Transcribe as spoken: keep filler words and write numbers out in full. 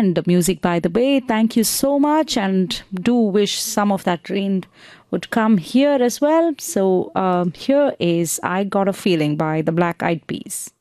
and music by the bay. Thank you so much, and do wish some of that rain would come here as well. So um, here is I Got a Feeling by the Black Eyed Peas.